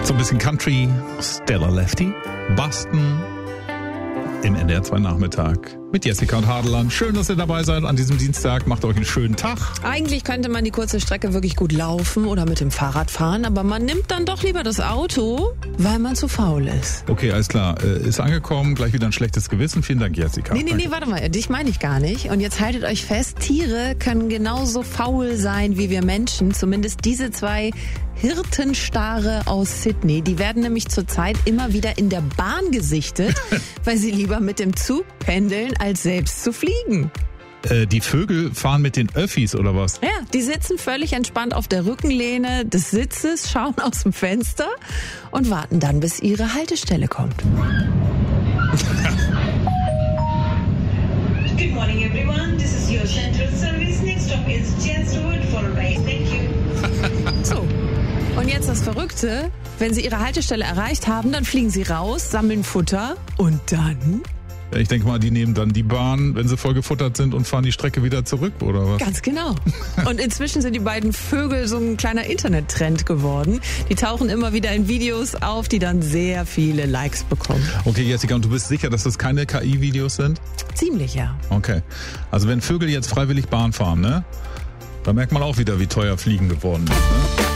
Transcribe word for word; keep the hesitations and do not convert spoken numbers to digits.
So ein bisschen Country, Stella Lefty, Boston im N D R zwei Nachmittag mit Jessica und Hadeland. Schön, dass ihr dabei seid an diesem Dienstag. Macht euch einen schönen Tag. Eigentlich könnte man die kurze Strecke wirklich gut laufen oder mit dem Fahrrad fahren, aber man nimmt dann doch lieber das Auto, weil man zu faul ist. Okay, alles klar. Ist angekommen, gleich wieder ein schlechtes Gewissen. Vielen Dank, Jessica. Nee, nee, nee, warte mal. Dich meine ich gar nicht. Und jetzt haltet euch fest, Tiere können genauso faul sein wie wir Menschen. Zumindest diese zwei Hirtenstare aus Sydney. Die werden nämlich zurzeit immer wieder in der Bahn gesichtet, weil sie lieber mit dem Zug pendeln, als selbst zu fliegen. Äh, die Vögel fahren mit den Öffis oder was? Ja, die sitzen völlig entspannt auf der Rückenlehne des Sitzes, schauen aus dem Fenster und warten dann, bis ihre Haltestelle kommt. Good morning everyone, this is your Central Service. Next stop is Chatswood, followed by thank you. So, und jetzt das Verrückte, wenn sie ihre Haltestelle erreicht haben, dann fliegen sie raus, sammeln Futter und dann... Ich denke mal, die nehmen dann die Bahn, wenn sie voll gefuttert sind und fahren die Strecke wieder zurück, oder was? Ganz genau. Und inzwischen sind die beiden Vögel so ein kleiner Internettrend geworden. Die tauchen immer wieder in Videos auf, die dann sehr viele Likes bekommen. Okay, Jessica, und du bist sicher, dass das keine K I-Videos sind? Ziemlich, ja. Okay. Also wenn Vögel jetzt freiwillig Bahn fahren, ne? Da merkt man auch wieder, wie teuer Fliegen geworden ist, ne?